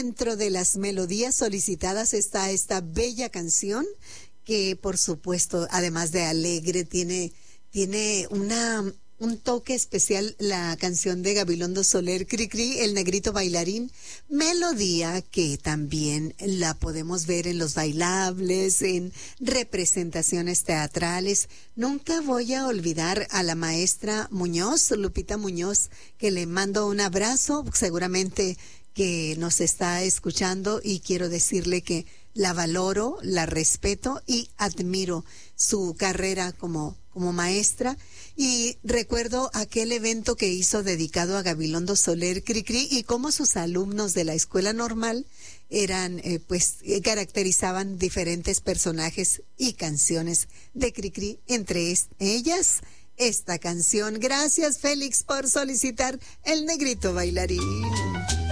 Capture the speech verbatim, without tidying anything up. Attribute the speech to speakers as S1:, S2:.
S1: dentro de las melodías solicitadas está esta bella canción que, por supuesto, además de alegre, tiene, tiene una, un toque especial, la canción de Gabilondo Soler, Cri Cri, El Negrito Bailarín, melodía que también la podemos ver en los bailables, en representaciones teatrales. Nunca voy a olvidar a la maestra Muñoz, Lupita Muñoz, que le mando un abrazo, seguramente que nos está escuchando, y quiero decirle que la valoro, la respeto y admiro su carrera como, como maestra. Y recuerdo aquel evento que hizo dedicado a Gabilondo Soler, Cri Cri, y cómo sus alumnos de la escuela normal eran, eh, pues, eh, caracterizaban diferentes personajes y canciones de Cri Cri, entre es, ellas esta canción. Gracias, Félix, por solicitar El Negrito Bailarín.